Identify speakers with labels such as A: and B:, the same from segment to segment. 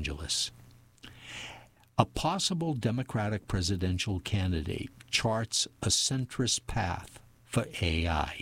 A: Angeles. A possible Democratic presidential candidate charts a centrist path for AI.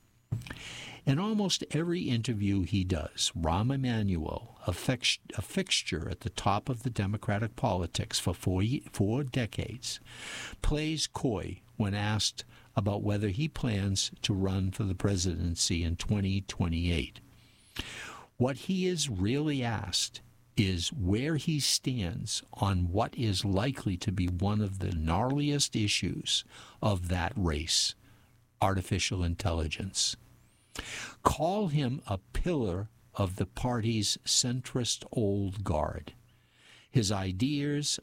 A: In almost every interview he does, Rahm Emanuel, a fixture at the top of the Democratic politics for four decades, plays coy when asked about whether he plans to run for the presidency in 2028. What he is really asked is where he stands on what is likely to be one of the gnarliest issues of that race, artificial intelligence. Call him a pillar of the party's centrist old guard. His ideas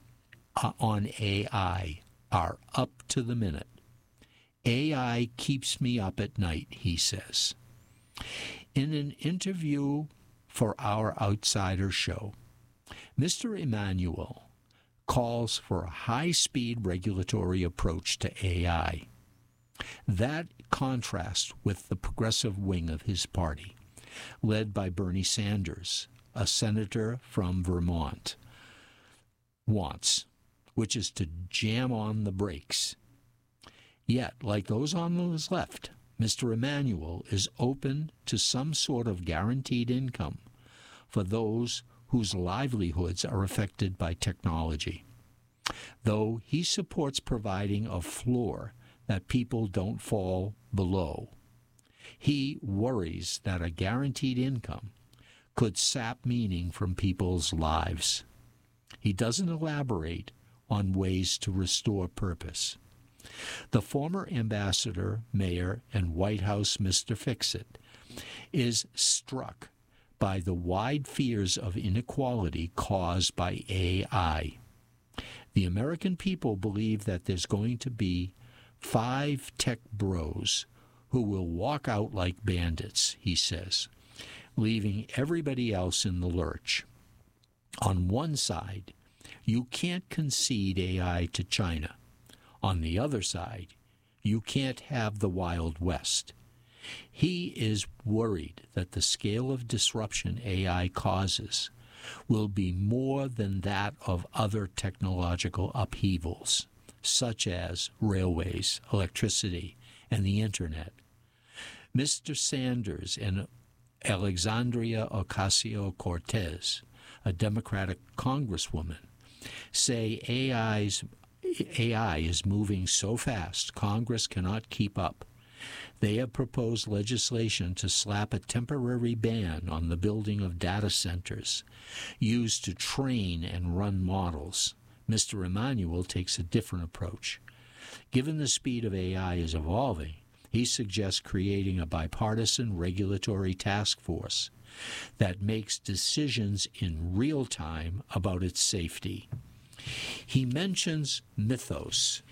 A: on AI are up to the minute. AI keeps me up at night, he says. In an interview for our Outsider show, Mr. Emanuel calls for a high-speed regulatory approach to AI. That contrasts with the progressive wing of his party, led by Bernie Sanders, a senator from Vermont, wants, which is to jam on the brakes. Yet, like those on his left, Mr. Emanuel is open to some sort of guaranteed income for those whose livelihoods are affected by technology, though he supports providing a floor that people don't fall below. He worries that a guaranteed income could sap meaning from people's lives. He doesn't elaborate on ways to restore purpose. The former ambassador, mayor, and White House Mr. Fix-It is struck by the wide fears of inequality caused by AI. The American people believe that there's going to be 5 tech bros who will walk out like bandits, he says, leaving everybody else in the lurch. On one side, you can't concede AI to China. On the other side, you can't have the Wild West. He is worried that the scale of disruption AI causes will be more than that of other technological upheavals, such as railways, electricity, and the Internet. Mr. Sanders and Alexandria Ocasio-Cortez, a Democratic congresswoman, say AI is moving so fast Congress cannot keep up. They have proposed legislation to slap a temporary ban on the building of data centers used to train and run models. Mr. Emanuel takes a different approach. Given the speed of AI is evolving, he suggests creating a bipartisan regulatory task force that makes decisions in real time about its safety. He mentions Mythos,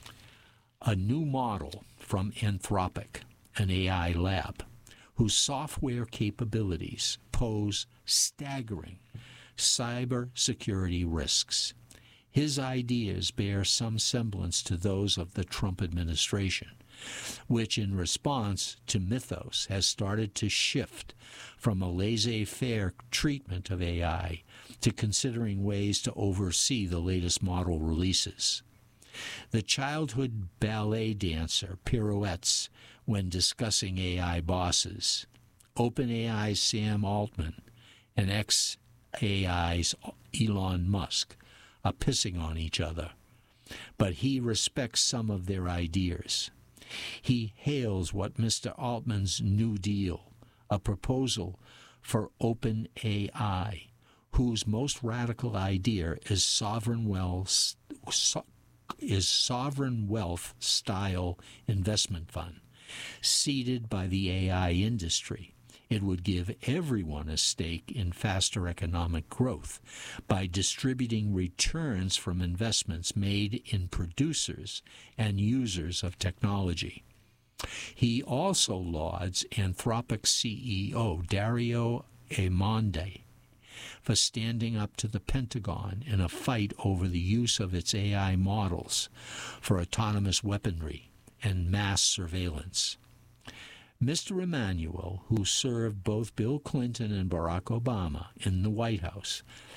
A: a new model from Anthropic, an AI lab, whose software capabilities pose staggering cybersecurity risks. His ideas bear some semblance to those of the Trump administration, which in response to Mythos has started to shift from a laissez-faire treatment of AI to considering ways to oversee the latest model releases. The childhood ballet dancer pirouettes when discussing AI bosses. OpenAI's Sam Altman and xAI's Elon Musk are pissing on each other, but he respects some of their ideas. He hails what Mr. Altman's New Deal, a proposal for OpenAI, whose most radical idea is sovereign wealth style investment fund, seeded by the AI industry. It would give everyone a stake in faster economic growth by distributing returns from investments made in producers and users of technology. He also lauds Anthropic CEO Dario Amodei for standing up to the Pentagon in a fight over the use of its AI models for autonomous weaponry and mass surveillance. Mr. Emanuel, who served both Bill Clinton and Barack Obama in the White House,